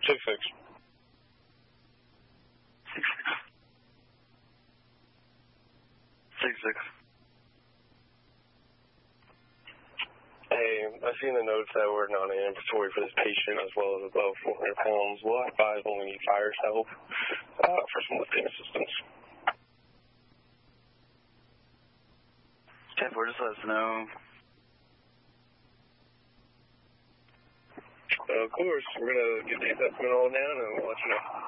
6-6. 6-6. Hey, I see in the notes that we're not ambulatory for this patient as well as above 400 pounds. We'll advise when we need fire help for some lifting assistance. 10-4, just let us know. Of course, we're going to get the assessment all down and we'll let you know.